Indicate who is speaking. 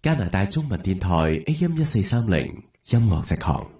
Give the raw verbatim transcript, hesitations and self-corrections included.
Speaker 1: 加拿大中文電台 A M 一四三零音樂直航。